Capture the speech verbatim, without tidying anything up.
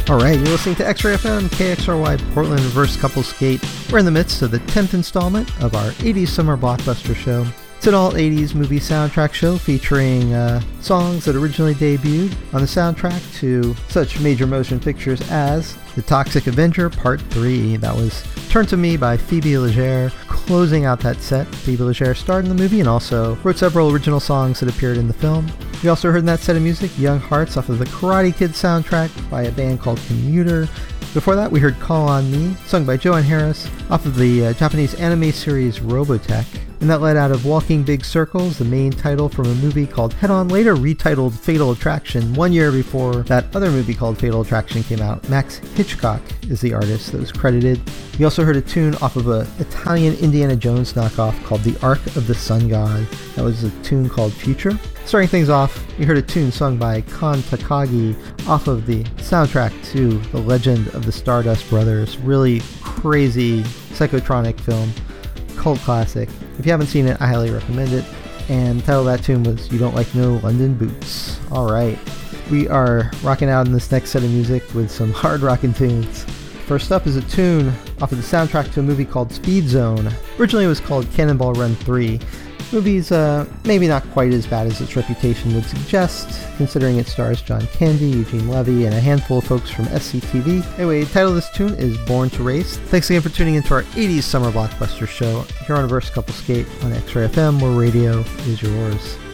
Alright, you're listening to X-Ray F M, K X R Y, Portland Reverse Couple Skate. We're in the midst of the tenth installment of our eighties Summer Blockbuster Show. It's an all-eighties movie soundtrack show featuring uh, songs that originally debuted on the soundtrack to such major motion pictures as The Toxic Avenger Part three. That was Turn to Me by Phoebe Legere. Closing out that set, Phoebe Legere starred in the movie and also wrote several original songs that appeared in the film. We also heard in that set of music Young Hearts off of the Karate Kid soundtrack by a band called Commuter. Before that, we heard Call on Me, sung by Joanne Harris, off of the uh, Japanese anime series Robotech. And that led out of Walking Big Circles, the main title from a movie called Head On, later retitled Fatal Attraction, one year before that other movie called Fatal Attraction came out. Max Hitchcock is the artist that was credited. We also heard a tune off of an Italian Indiana Jones knockoff called The Ark of the Sun God. That was a tune called Future. Starting things off, we heard a tune sung by Kon Takagi off of the soundtrack to The Legend of the Stardust Brothers. Really crazy psychotronic film. Cult classic. If you haven't seen it, I highly recommend it. And the title of that tune was You Don't Like No London Boots. Alright, we are rocking out in this next set of music with some hard rockin' tunes. First up is a tune off of the soundtrack to a movie called Speed Zone. Originally it was called Cannonball Run three. The movie's uh, maybe not quite as bad as its reputation would suggest, considering it stars John Candy, Eugene Levy, and a handful of folks from S C T V. Anyway, the title of this tune is Born to Race. Thanks again for tuning into our eighties Summer Blockbuster Show here on Reverse Couple Skate on X-Ray F M, where radio is yours.